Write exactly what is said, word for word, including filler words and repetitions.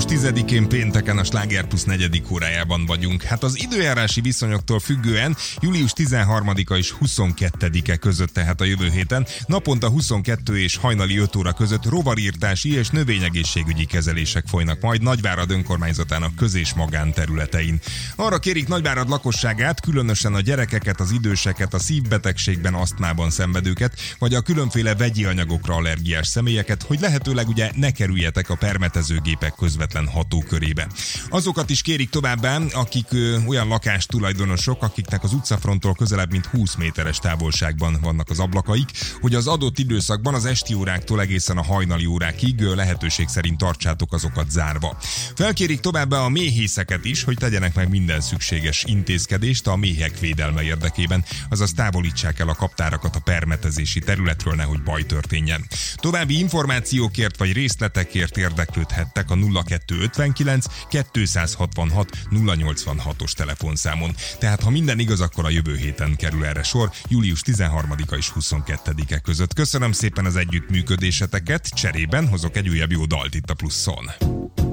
tizedikén pénteken a Sláger Plus negyedik órájában vagyunk. Hát az időjárási viszonyoktól függően július tizenharmadika és huszonkettedike között, tehát a jövő héten naponta huszonkettő és hajnali öt óra között rovarírtási és növényegészségügyi kezelések folynak majd Nagyvárad önkormányzatának köz- és magánterületein. Arra kérik Nagyvárad lakosságát, különösen a gyerekeket, az időseket, a szívbetegségben, asztmában szenvedőket, vagy a különféle vegyi anyagokra allergiás személyeket, hogy lehetőleg ugye ne kerüljetek a permetezőgépek közvetlen hatókörébe. Azokat is kérik továbbá, akik ö, olyan lakástulajdonosok, akiknek az utcafronttól közelebb mint húsz méteres távolságban vannak az ablakaik, hogy az adott időszakban az esti óráktól egészen a hajnali órákig ö, lehetőség szerint tartsátok azokat zárva. Felkérik továbbá a méhészeket is, hogy tegyenek meg minden szükséges intézkedést a méhek védelme érdekében, azaz távolítsák el a kaptárakat a permetezési területről, nehogy baj történjen. További információkért vagy részletekért érdeklődhettek a nulla kettő ötvenkilenc kétszázhatvanhat nulla nyolcvanhatos telefonszámon. Tehát ha minden igaz, akkor a jövő héten kerül erre sor, július tizenharmadika és huszonkettedike között. Köszönöm szépen az együttműködéseteket, cserében hozok egy újabb jó dalt itt a Pluszon.